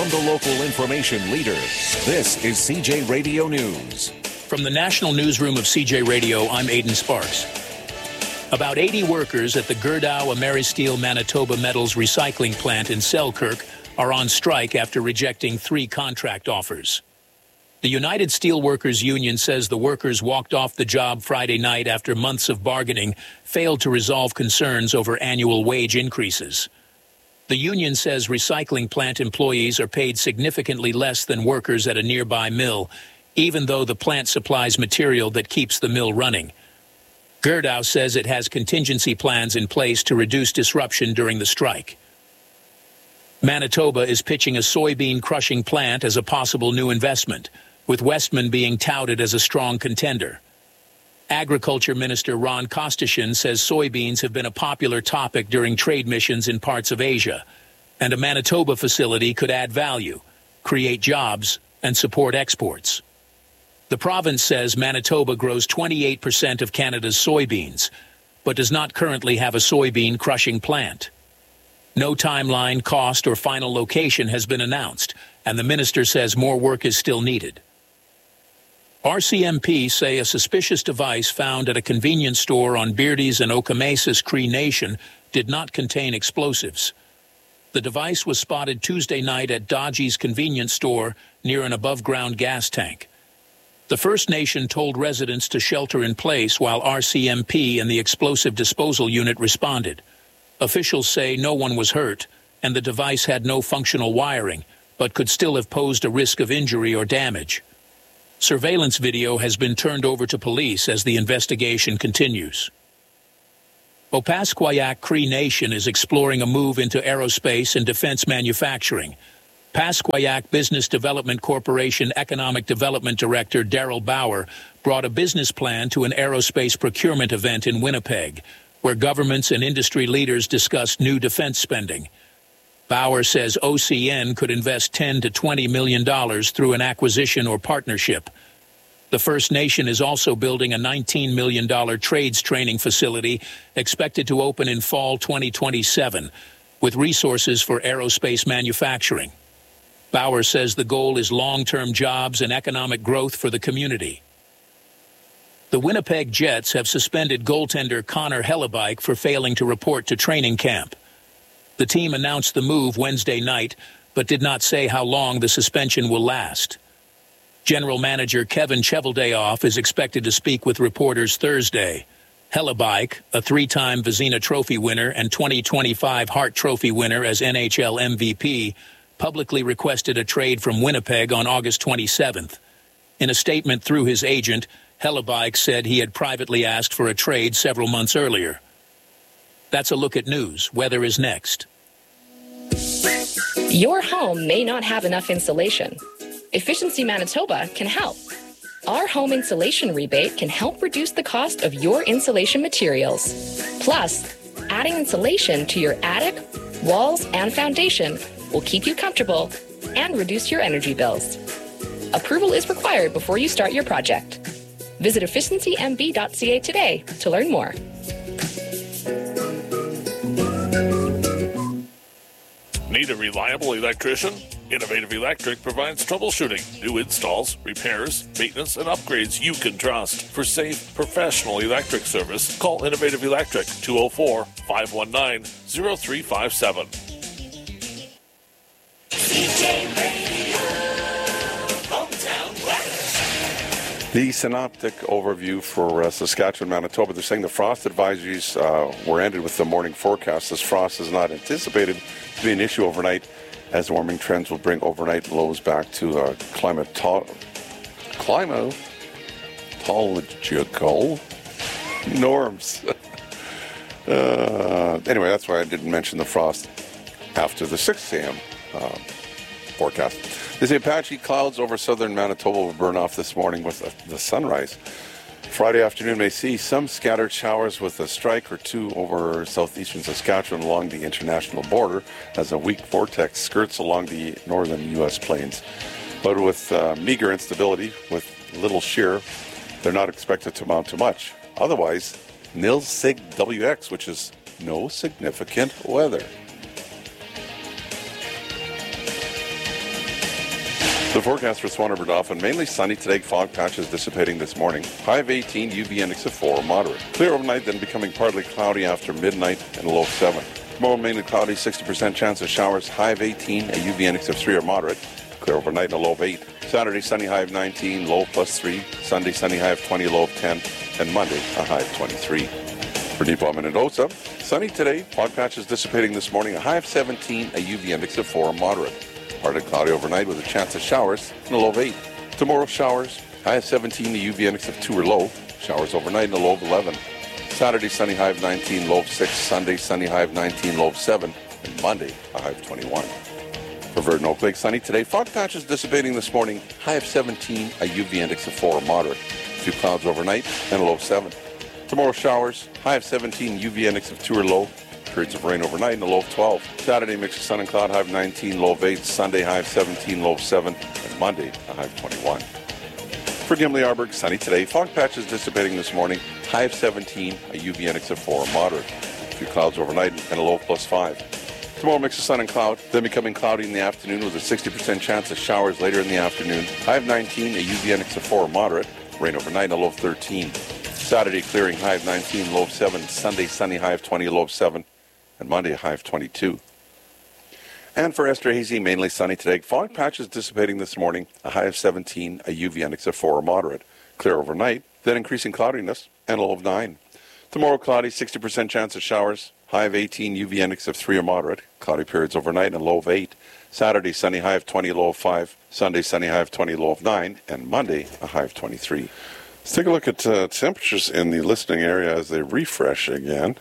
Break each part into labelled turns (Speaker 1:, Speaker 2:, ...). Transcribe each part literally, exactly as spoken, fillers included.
Speaker 1: from the local information leader. This is C J Radio News.
Speaker 2: From the National Newsroom of C J Radio, I'm Aidan Sparks. About eighty workers at the Gerdau Ameristeel Manitoba Metals recycling plant in Selkirk are on strike after rejecting three contract offers. The United Steelworkers Union says the workers walked off the job Friday night after months of bargaining failed to resolve concerns over annual wage increases. The union says recycling plant employees are paid significantly less than workers at a nearby mill, even though the plant supplies material that keeps the mill running. Gerdau says it has contingency plans in place to reduce disruption during the strike. Manitoba is pitching a soybean crushing plant as a possible new investment, with Westman being touted as a strong contender. Agriculture Minister Ron Kostashian says soybeans have been a popular topic during trade missions in parts of Asia, and a Manitoba facility could add value, create jobs, and support exports. The province says Manitoba grows twenty-eight percent of Canada's soybeans, but does not currently have a soybean crushing plant. No timeline, cost, or final location has been announced, and the minister says more work is still needed. R C M P say a suspicious device found at a convenience store on Beardy's and Okemesas Cree Nation did not contain explosives. The device was spotted Tuesday night at Dodgy's convenience store near an above-ground gas tank. The First Nation told residents to shelter in place while R C M P and the explosive disposal unit responded. Officials say no one was hurt, and the device had no functional wiring, but could still have posed a risk of injury or damage. Surveillance video has been turned over to police as the investigation continues. Opaskwayak Cree Nation is exploring a move into aerospace and defense manufacturing. Opaskwayak Business Development Corporation Economic Development Director Daryl Bauer brought a business plan to an aerospace procurement event in Winnipeg, where governments and industry leaders discussed new defense spending. Bauer says O C N could invest ten to twenty million dollars through an acquisition or partnership. The First Nation is also building a nineteen million dollars trades training facility expected to open in fall twenty twenty-seven, with resources for aerospace manufacturing. Bauer says the goal is long-term jobs and economic growth for the community. The Winnipeg Jets have suspended goaltender Connor Hellebuyck for failing to report to training camp. The team announced the move Wednesday night, but did not say how long the suspension will last. General Manager Kevin Cheveldayoff is expected to speak with reporters Thursday. Hellebuyck, a three-time Vezina Trophy winner and twenty twenty-five Hart Trophy winner as N H L M V P, publicly requested a trade from Winnipeg on August twenty-seventh. In a statement through his agent, Hellebuyck said he had privately asked for a trade several months earlier. That's a look at news. Weather is next.
Speaker 3: Your home may not have enough insulation. Efficiency Manitoba can help. Our home insulation rebate can help reduce the cost of your insulation materials. Plus, adding insulation to your attic, walls, and foundation will keep you comfortable and reduce your energy bills. Approval is required before you start your project. Visit efficiency m b dot c a today to learn more.
Speaker 4: Need a reliable electrician? Innovative Electric provides troubleshooting, new installs, repairs, maintenance, and upgrades you can trust. For safe, professional electric service, call Innovative Electric, two oh four, five one nine, oh three five seven.
Speaker 5: The synoptic overview for uh, Saskatchewan, Manitoba. They're saying the frost advisories uh, were ended with the morning forecast. This frost is not anticipated to be an issue overnight, as warming trends will bring overnight lows back to uh, climato- climatological norms. uh, anyway, that's why I didn't mention the frost after the six a.m. Uh, forecast. They say patchy clouds over southern Manitoba will burn off this morning with the, the sunrise. Friday afternoon may see some scattered showers with a strike or two over southeastern Saskatchewan along the international border as a weak vortex skirts along the northern U S plains. But with uh, meager instability, with little shear, they're not expected to amount to much. Otherwise, nil sig W X, which is no significant weather. The forecast for Swan River Dauphin, mainly sunny today, fog patches dissipating this morning. High of eighteen, U V index of four, moderate. Clear overnight, then becoming partly cloudy after midnight and a low of seven. Tomorrow, mainly cloudy, sixty percent chance of showers, high of eighteen, a U V index of three or moderate. Clear overnight and a low of eight. Saturday, sunny, high of nineteen, low plus three. Sunday, sunny, high of twenty, low of ten. And Monday, a high of twenty-three. For Nipawin Minnedosa, sunny today, fog patches dissipating this morning, a high of seventeen, a U V index of four, moderate. Partly cloudy overnight with a chance of showers and a low of eight. Tomorrow, showers, high of seventeen, a U V index of two or low. Showers overnight and a low of eleven. Saturday, sunny, high of nineteen, low of six. Sunday, sunny, high of nineteen, low of seven. And Monday, a high of twenty-one. For Verdon Oak Lake, sunny today, fog patches dissipating this morning, high of seventeen, a U V index of four, moderate. A few clouds overnight and a low of seven. Tomorrow, showers, high of seventeen, U V index of two or low. Periods of rain overnight and a low of twelve. Saturday, mix of sun and cloud, high of nineteen, low of eight. Sunday, high of seventeen, low of seven. And Monday, a high of twenty-one. For Gimli-Arburg, sunny today, fog patches dissipating this morning, high of seventeen, a U V index of four, moderate. A few clouds overnight and a low of plus five. Tomorrow, mix of sun and cloud, then becoming cloudy in the afternoon with a sixty percent chance of showers later in the afternoon. High of nineteen, a U V index of four, moderate. Rain overnight and a low of thirteen. Saturday, clearing, high of nineteen, low of seven. Sunday, sunny, high of twenty, low of seven. And Monday, a high of twenty-two. And for Esterhazy, mainly sunny today. Fog patches dissipating this morning, a high of seventeen, a U V index of four, moderate. Clear overnight, then increasing cloudiness, and a low of nine. Tomorrow, cloudy, sixty percent chance of showers, high of eighteen, U V index of three or moderate. Cloudy periods overnight, and a low of eight. Saturday, sunny, high of twenty, low of five. Sunday, sunny, high of twenty, low of nine. And Monday, a high of twenty-three. Let's take a look at uh, temperatures in the listening area as they refresh again.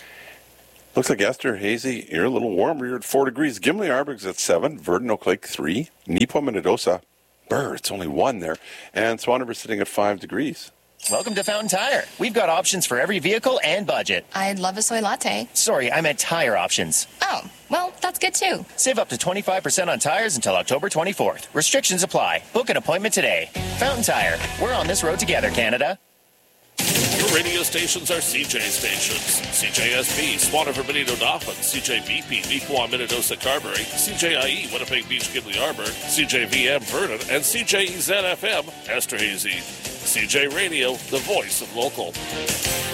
Speaker 5: Looks like Esterhazy, you're a little warmer. You're at four degrees. Gimli-Arburg's at seven. Verdon Oak Lake, three. Nipawin Minnedosa, brr, it's only one there. And Swan River sitting at five degrees.
Speaker 6: Welcome to Fountain Tire. We've got options for every vehicle and budget.
Speaker 7: I'd love a soy latte.
Speaker 6: Sorry, I meant tire options.
Speaker 7: Oh, well, that's good too.
Speaker 6: Save up to twenty-five percent on tires until October twenty-fourth. Restrictions apply. Book an appointment today. Fountain Tire. We're on this road together, Canada.
Speaker 4: Your radio stations are C J stations. C J S B, Swan River Benito Dauphin, C J B P, Nipawin Minnedosa Carberry, C J I E, Winnipeg Beach Gimli-Arburg, C J V M Verdon, and C J E Z F M Esterhazy. C J Radio, the voice of local.